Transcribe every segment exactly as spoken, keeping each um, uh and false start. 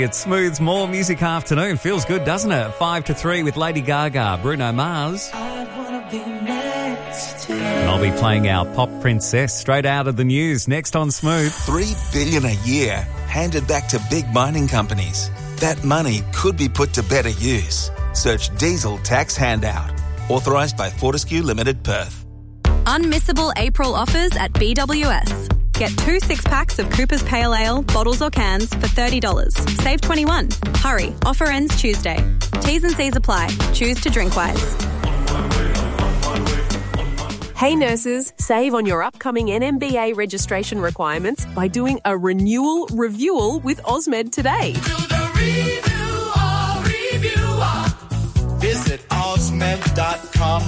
It smooths more music afternoon. Feels good, doesn't it? Five to three with Lady Gaga, Bruno Mars. I wanna be next to you. And I'll be playing our Pop Princess straight out of the news next on Smooth. Three billion a year handed back to big mining companies. That money could be put to better use. Search diesel tax handout. Authorised by Fortescue Limited, Perth. Unmissable April offers at B W S. Get two six-packs of Cooper's Pale Ale, bottles or cans, for thirty dollars. Save twenty-one dollars. Hurry, offer ends Tuesday. T's and C's apply. Choose to drink wise. Hey nurses, save on your upcoming N M B A registration requirements by doing a renewal reviewal with Osmed today. Visit osmed dot com.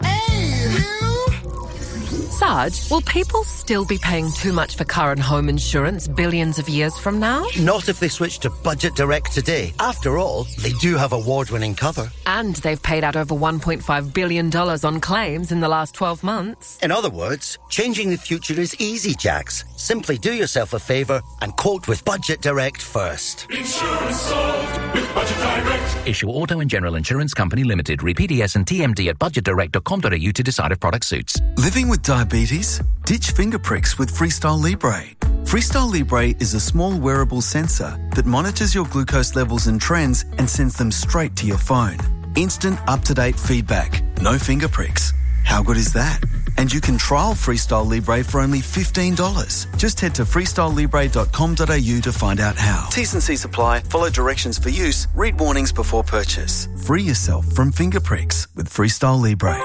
Sarge, will people still be paying too much for car and home insurance billions of years from now? Not if they switch to Budget Direct today. After all, they do have award-winning cover. And they've paid out over one point five billion dollars on claims in the last twelve months. In other words, changing the future is easy, Jax. Simply do yourself a favour and quote with Budget Direct first. Insurance solved with Budget Direct. Issue Auto and General Insurance Company Limited. Read P D S and T M D at budget direct dot com dot a u to decide if product suits. Living with diabetes? Ditch finger pricks with Freestyle Libre. Freestyle Libre is a small wearable sensor that monitors your glucose levels and trends and sends them straight to your phone. Instant, up-to-date feedback. No finger pricks. How good is that? And you can trial Freestyle Libre for only fifteen dollars. Just head to freestyle libre dot com dot a u to find out how. T's and C's apply. Follow directions for use. Read warnings before purchase. Free yourself from finger pricks with Freestyle Libre.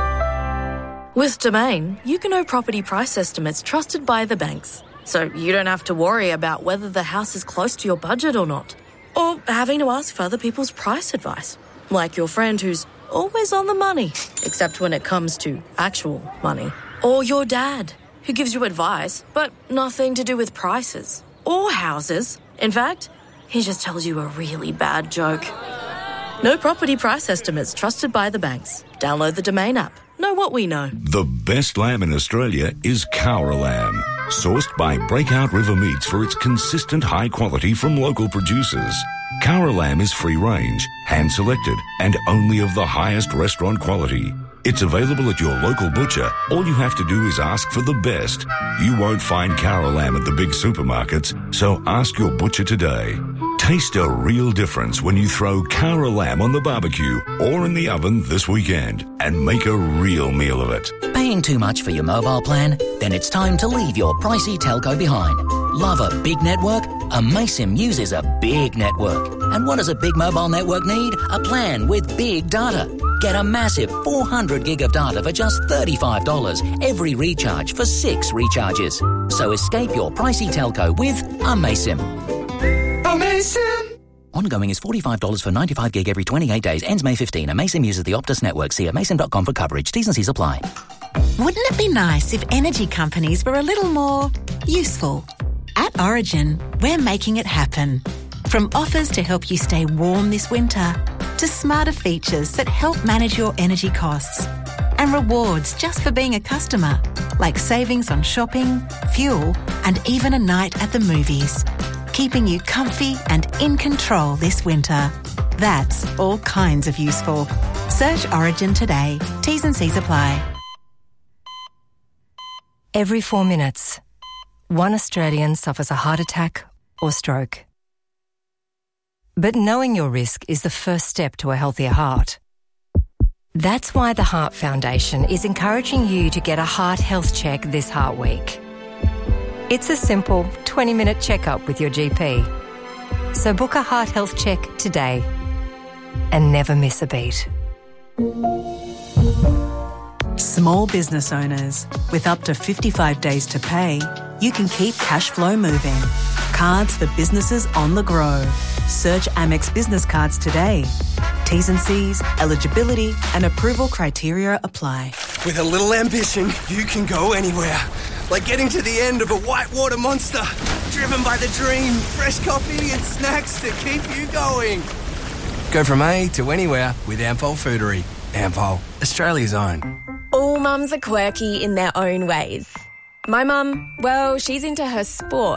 With Domain, you can know property price estimates trusted by the banks, so you don't have to worry about whether the house is close to your budget or not, or having to ask for other people's price advice, like your friend who's always on the money, except when it comes to actual money, or your dad, who gives you advice, but nothing to do with prices or houses. In fact, he just tells you a really bad joke. No property price estimates trusted by the banks. Download the Domain app. Know what we know. The best lamb in Australia is Cowra lamb, sourced by Breakout River Meats for its consistent high quality from local producers. Cowra lamb is free range, hand selected, and only of the highest restaurant quality. It's available at your local butcher. All you have to do is ask for the best. You won't find Cowra lamb at the big supermarkets, so ask your butcher today. Taste a real difference when you throw Cowra lamb on the barbecue or in the oven this weekend and make a real meal of it. Paying too much for your mobile plan? Then it's time to leave your pricey telco behind. Love a big network? Amaysim uses a big network. And what does a big mobile network need? A plan with big data. Get a massive four hundred gig of data for just thirty-five dollars every recharge for six recharges. So escape your pricey telco with Amaysim. Amaysim! Ongoing is forty-five dollars for ninety-five gig every twenty-eight days. Ends May fifteenth. Amaysim uses the Optus network. See amaysim dot com for coverage. T's and C's apply. Wouldn't it be nice if energy companies were a little more useful? At Origin, we're making it happen. From offers to help you stay warm this winter, to smarter features that help manage your energy costs, and rewards just for being a customer, like savings on shopping, fuel, and even a night at the movies. Keeping you comfy and in control this winter. That's all kinds of useful. Search Origin today. T's and C's apply. Every four minutes, one Australian suffers a heart attack or stroke. But knowing your risk is the first step to a healthier heart. That's why the Heart Foundation is encouraging you to get a heart health check this Heart Week. It's a simple twenty-minute checkup with your G P. So book a heart health check today and never miss a beat. Small business owners, with up to fifty-five days to pay, you can keep cash flow moving. Cards for businesses on the go. Search Amex Business Cards today. T's and C's, eligibility and approval criteria apply. With a little ambition, you can go anywhere. Like getting to the end of a whitewater monster. Driven by the dream, fresh coffee and snacks to keep you going. Go from A to anywhere with Ampol Foodery. Ampol, Australia's own. All mums are quirky in their own ways. My mum, well, she's into her sport.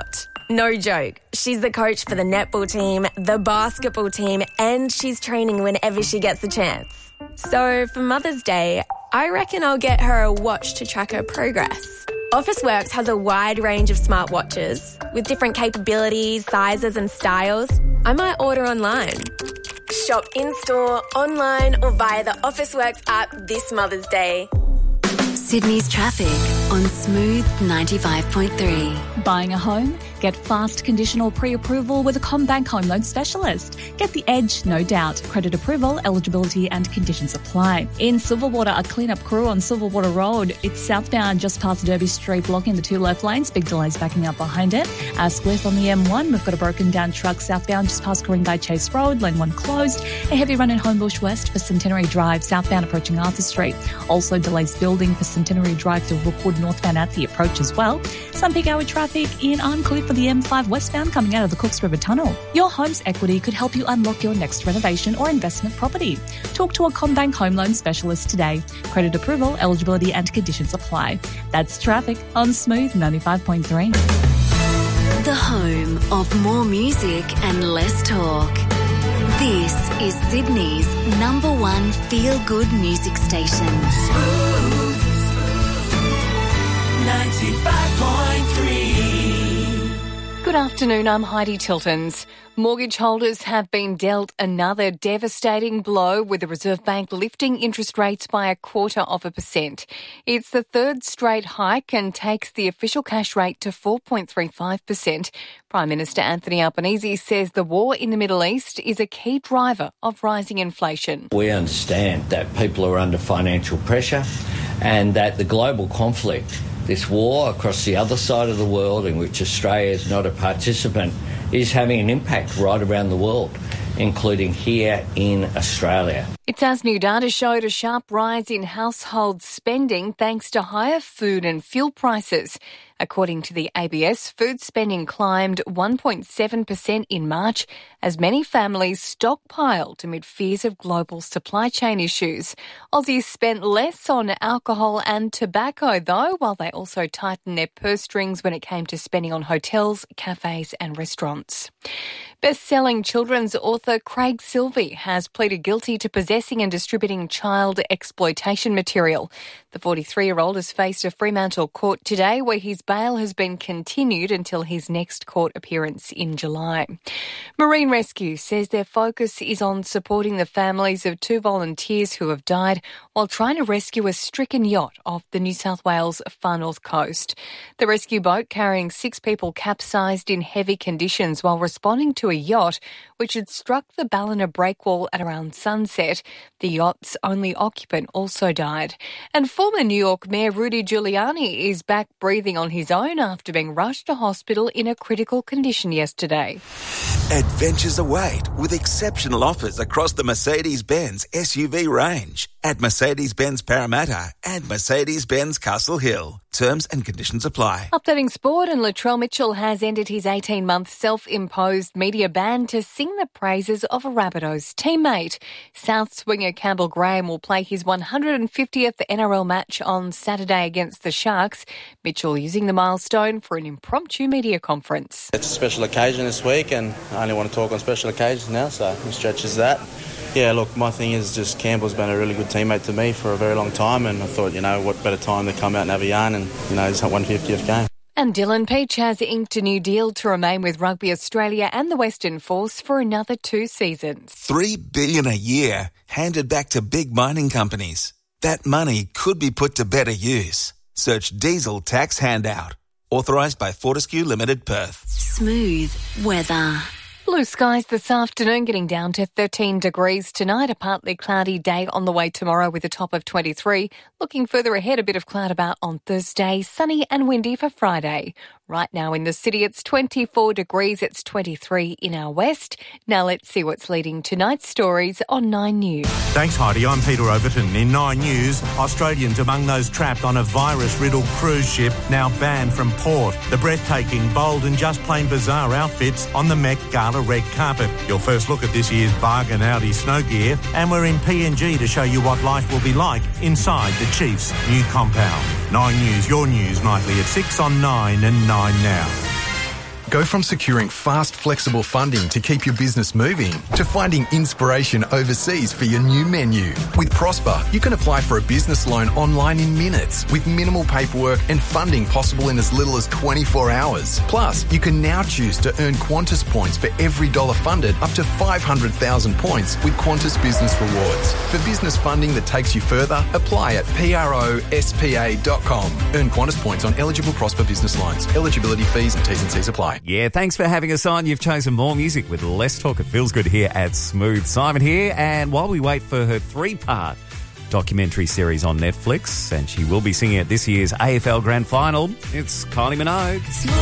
No joke. She's the coach for the netball team, the basketball team, and she's training whenever she gets the chance. So for Mother's Day, I reckon I'll get her a watch to track her progress. Officeworks has a wide range of smartwatches with different capabilities, sizes and styles. I might order online. Shop in-store, online or via the Officeworks app this Mother's Day. Sydney's traffic on Smooth ninety-five point three. Buying a home? Get fast conditional pre-approval with a CommBank home loan specialist. Get the edge, no doubt. Credit approval, eligibility and conditions apply. In Silverwater, a clean-up crew on Silverwater Road. It's southbound just past Derby Street, blocking the two left lanes. Big delays backing up behind it. Asquith on the M one, we've got a broken down truck southbound just past Coringai Chase Road. Lane one closed. A heavy run in Homebush West for Centenary Drive, southbound approaching Arthur Street. Also delays building for Centenary Drive to Rookwood northbound at the approach as well. Some peak hour traffic in Arncliffe for the M five westbound coming out of the Cooks River Tunnel. Your home's equity could help you unlock your next renovation or investment property. Talk to a CommBank home loan specialist today. Credit approval, eligibility and conditions apply. That's traffic on Smooth ninety-five point three. The home of more music and less talk. This is Sydney's number one feel-good music station. Smooth ninety-five point three. Good afternoon, I'm Heidi Tiltons. Mortgage holders have been dealt another devastating blow with the Reserve Bank lifting interest rates by a quarter of a percent. It's the third straight hike and takes the official cash rate to four point three five percent. Prime Minister Anthony Albanese says the war in the Middle East is a key driver of rising inflation. We understand that people are under financial pressure and that the global conflict, this war across the other side of the world in which Australia is not a participant, is having an impact right around the world, including here in Australia. It's as new data showed a sharp rise in household spending thanks to higher food and fuel prices. According to the A B S, food spending climbed one point seven percent in March as many families stockpiled amid fears of global supply chain issues. Aussies spent less on alcohol and tobacco, though, while they also tightened their purse strings when it came to spending on hotels, cafes and restaurants. Best-selling children's author Craig Silvey has pleaded guilty to possessing and distributing child exploitation material. The forty-three-year-old has faced a Fremantle court today where his bail has been continued until his next court appearance in July. Marine Rescue says their focus is on supporting the families of two volunteers who have died while trying to rescue a stricken yacht off the New South Wales far north coast. The rescue boat carrying six people capsized in heavy conditions while responding to a yacht which had struck the Ballina breakwall at around sunset. The yacht's only occupant also died. And former New York Mayor Rudy Giuliani is back breathing on his own after being rushed to hospital in a critical condition yesterday. Adventures await with exceptional offers across the Mercedes-Benz S U V range at Mercedes-Benz Parramatta and Mercedes-Benz Castle Hill. Terms and conditions apply. Updating sport, and Latrell Mitchell has ended his eighteen-month self-imposed media ban to sing the praises of a Rabbitohs teammate. South swinger Campbell Graham will play his one hundred fiftieth N R L match on Saturday against the Sharks. Mitchell using the milestone for an impromptu media conference. It's a special occasion this week and I only want to talk on special occasions now, so it stretches that. Yeah, look, my thing is just Campbell's been a really good teammate to me for a very long time, and I thought, you know, what better time to come out and have a yarn and, you know, his one hundred fiftieth game. And Dylan Peach has inked a new deal to remain with Rugby Australia and the Western Force for another two seasons. Three billion dollars a year handed back to big mining companies. That money could be put to better use. Search Diesel Tax Handout. Authorised by Fortescue Limited Perth. Smooth weather. Blue skies this afternoon, getting down to thirteen degrees tonight. A partly cloudy day on the way tomorrow with a top of twenty-three. Looking further ahead, a bit of cloud about on Thursday. Sunny and windy for Friday. Right now in the city, it's twenty-four degrees. It's twenty-three in our west. Now let's see what's leading tonight's stories on Nine News. Thanks, Heidi. I'm Peter Overton. In Nine News, Australians among those trapped on a virus-riddled cruise ship now banned from port. The breathtaking, bold and just plain bizarre outfits on the Met Gala red carpet. Your first look at this year's bargain Audi snow gear, and we're in P N G to show you what life will be like inside the Chiefs' new compound. Nine News, your news nightly at six on Nine and Nine Now. Go from securing fast, flexible funding to keep your business moving to finding inspiration overseas for your new menu. With Prosper, you can apply for a business loan online in minutes with minimal paperwork and funding possible in as little as twenty-four hours. Plus, you can now choose to earn Qantas points for every dollar funded up to five hundred thousand points with Qantas Business Rewards. For business funding that takes you further, apply at prospa dot com. Earn Qantas points on eligible Prosper business loans. Eligibility fees and T's and C's apply. Yeah, thanks for having us on. You've chosen more music with Let's Talk. It feels good here at Smooth. Simon here, and while we wait for her three-part documentary series on Netflix, and she will be singing at this year's A F L Grand Final, it's Kylie Minogue.